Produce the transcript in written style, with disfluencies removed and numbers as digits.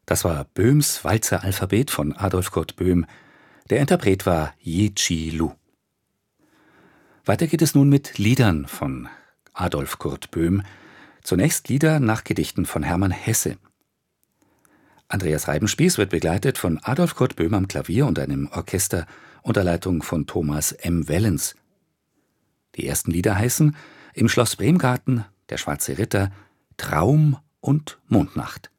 Das war Böhms Walzer-Alphabet von Adolf Kurt Böhm. Der Interpret war Ye-Chi Lu. Weiter geht es nun mit Liedern von Adolf Kurt Böhm. Zunächst Lieder nach Gedichten von Hermann Hesse. Andreas Reibenspieß wird begleitet von Adolf Kurt Böhm am Klavier und einem Orchester unter Leitung von Thomas M. Wellens. Die ersten Lieder heißen Im Schloss Bremgarten, Der schwarze Ritter, Traum und Mondnacht.